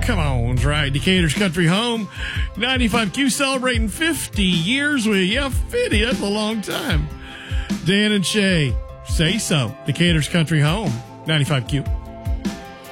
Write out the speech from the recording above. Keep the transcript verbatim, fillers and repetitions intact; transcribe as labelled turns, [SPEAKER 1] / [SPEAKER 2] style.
[SPEAKER 1] Come on, that's right. Decatur's Country Home. ninety-five Q celebrating fifty years with you. Yeah, fifty. That's a long time. Dan and Shay, say so. Decatur's Country Home. ninety-five Q.